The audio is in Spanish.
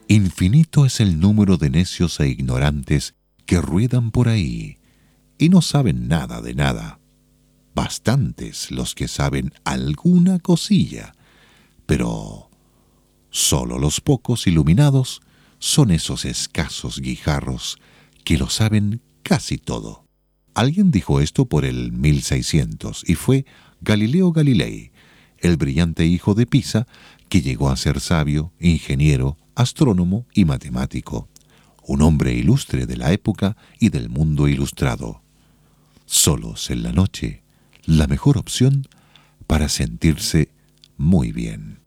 Infinito es el número de necios e ignorantes que ruedan por ahí y no saben nada de nada. Bastantes los que saben alguna cosilla, pero solo los pocos iluminados son esos escasos guijarros que lo saben casi todo. Alguien dijo esto por el 1600 y fue Galileo Galilei, el brillante hijo de Pisa que llegó a ser sabio, ingeniero, astrónomo y matemático, un hombre ilustre de la época y del mundo ilustrado. Solos en la noche, la mejor opción para sentirse muy bien.